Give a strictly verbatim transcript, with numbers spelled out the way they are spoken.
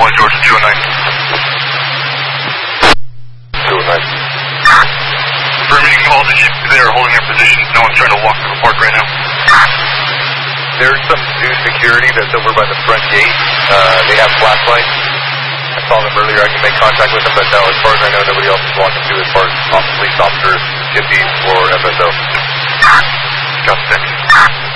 one, Georgia, two oh nine. two oh nine. Affirming all the ships there are holding their positions. No one's trying to walk through the park right now. There's some new security that's over by the front gate. Uh, they have flashlights. I saw them earlier. I can make contact with them, but no, as far as I know, nobody else is walking through as far as police officers, gypsies, or M S O. Got six.